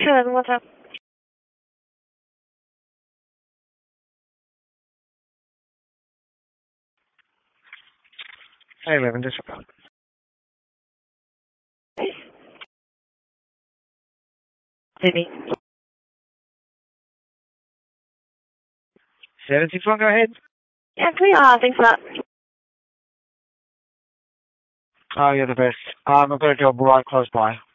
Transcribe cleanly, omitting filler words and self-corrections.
11, what's up? Hey, 11, just about. Maybe. 74, go ahead. Yeah, sweet. Thanks a lot. Oh, you're the best. I've got a job right close by.